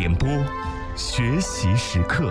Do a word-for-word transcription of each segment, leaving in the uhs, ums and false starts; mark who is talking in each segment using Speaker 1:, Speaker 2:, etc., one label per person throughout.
Speaker 1: 联播，学习时刻。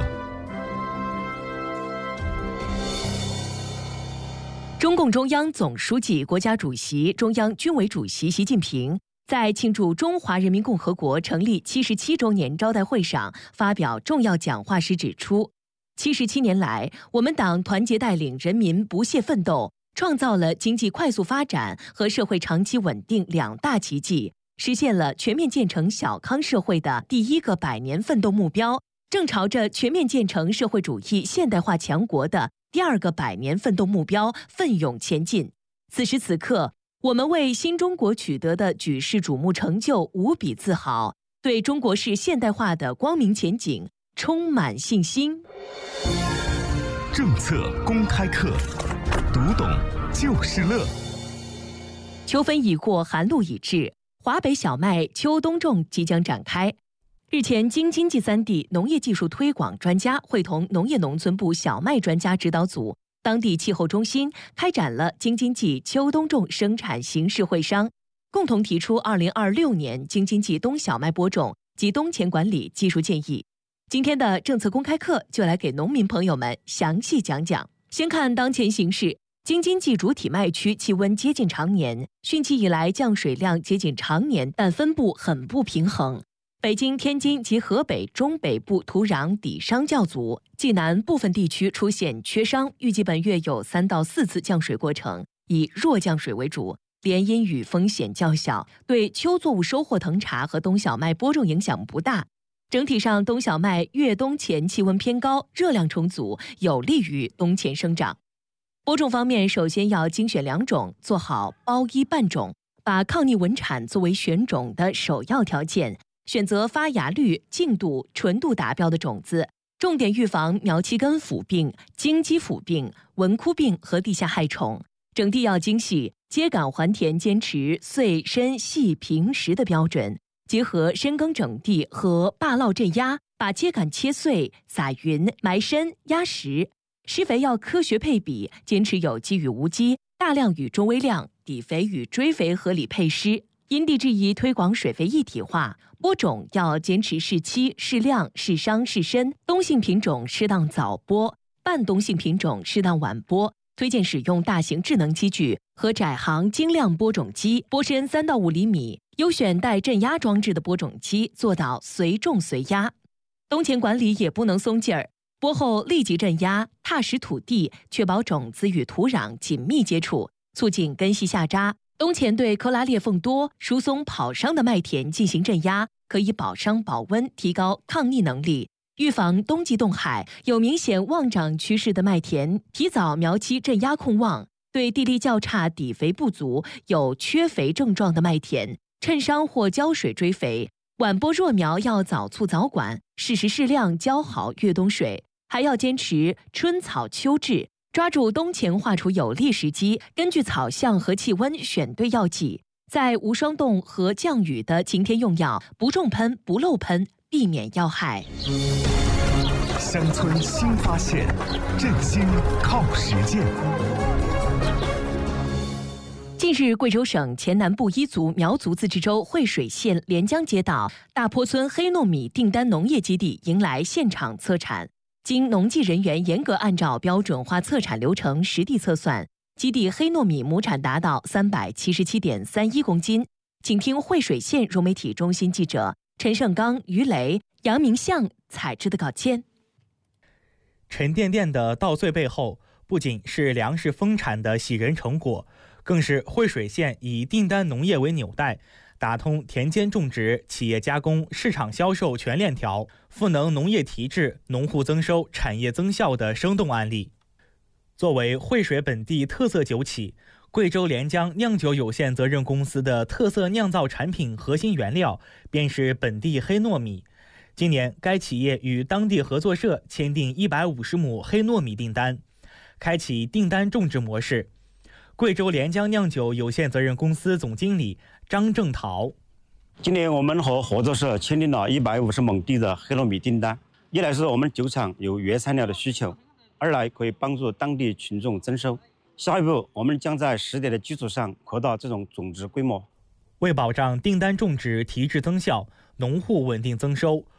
Speaker 2: 中共中央总书记、国家主席、中央军委主席习近平在庆祝中华人民共和国成立七十七周年招待会上发表重要讲话时指出，七十七年来，我们党团结带领人民不懈奋斗，创造了经济快速发展和社会长期稳定两大奇迹，实现了全面建成小康社会的第一个百年奋斗目标，正朝着全面建成社会主义现代化强国的第二个百年奋斗目标奋勇前进。此时此刻，我们为新中国取得的举世瞩目成就无比自豪，对中国式现代化的光明前景充满信心。
Speaker 1: 政策公开课，读懂就是乐。
Speaker 2: 秋分已过，寒露已至，华北小麦秋冬种即将展开。日前，京津冀三地农业技术推广专家会同农业农村部小麦专家指导组、当地气候中心开展了京津冀秋冬种生产形势会商，共同提出二零二六年京津冀冬小麦播种及冬前管理技术建议。今天的政策公开课就来给农民朋友们详细讲讲。先看当前形势，京津冀主体麦区气温接近常年，汛期以来降水量接近常年，但分布很不平衡。北京、天津及河北中北部土壤底商较足，冀南部分地区出现缺商，预计本月有三到四次降水过程，以弱降水为主，连阴雨风险较小，对秋作物收获腾查和冬小麦播种影响不大。整体上，冬小麦越冬前气温偏高，热量充足，有利于冬前生长。播种方面，首先要精选良种，做好包衣半种，把抗逆稳产作为选种的首要条件。选择发芽率、净度、纯度达标的种子，重点预防苗期根腐病、茎基腐病、纹枯病和地下害虫。整地要精细，秸秆还田坚持碎、深、细、平、实的标准，结合深耕整地和坝涝镇压，把秸秆切碎、撒匀、埋深、压实。施肥要科学配比，坚持有机与无机、大量与中微量、底肥与追肥合理配施。因地制宜推广水肥一体化，播种要坚持适期、适量、适商、适深，冬性品种适当早播，半冬性品种适当晚播。推荐使用大型智能机具和窄行精亮播种机，播深三到五厘米，优选带镇压装置的播种机，做到随种随压。冬前管理也不能松劲儿，播后立即镇压，踏实土地，确保种子与土壤紧密接触，促进根系下扎。冬前对克拉裂缝多、疏松跑伤的麦田进行镇压，可以保墒保温，提高抗逆能力，预防冬季冻害。有明显旺长趋势的麦田，提早苗期镇压控旺。对地力较差、底肥不足、有缺肥症状的麦田，趁梢或浇水追肥。晚播弱苗要早促早管，适时适量浇好越冬水，还要坚持春草秋治。抓住冬前化除有利时机，根据草相和气温选对药剂，在无霜冻和降雨的晴天用药，不重喷不漏喷，避免药害。
Speaker 1: 乡村新发现，振兴靠实践。
Speaker 2: 近日，贵州省黔南部彝族苗族自治州惠水县连江街道大坡村黑糯米订单农业基地迎来现场测产。经农技人员严格按照标准化测产流程实地测算，基地黑糯米亩产达到三百七十七点三一公斤。请听惠水县融媒体中心记者陈胜刚、于雷、杨明相采制的稿件。
Speaker 3: 沉甸甸的稻穗背后，不仅是粮食丰产的喜人成果，更是惠水县以订单农业为纽带，打通田间种植、企业加工、市场销售全链条，赋能农业提质、农户增收、产业增效的生动案例。作为惠水本地特色酒企，贵州连江酿酒有限责任公司的特色酿造产品核心原料便是本地黑糯米。今年，该企业与当地合作社签订一百五十亩黑糯米订单，开启订单种植模式。贵州连江酿酒有限责任公司总经理张正陶：
Speaker 4: 今年我们和合作社签订了一百五十亩地的黑糯米订单，一来是我们酒厂有原材料的需求，二来可以帮助当地群众增收。下一步，我们将在实点的基础上扩大这种种植规模。
Speaker 3: 为保障订单种植提质增效，农户稳定增收，